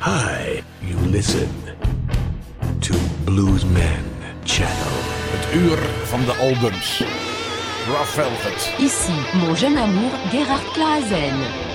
Hi, you listen to Bluesman Channel. Het uur van de albums. Rough Velvet. Ici, mon jeune amour, Gerhard Klaassen.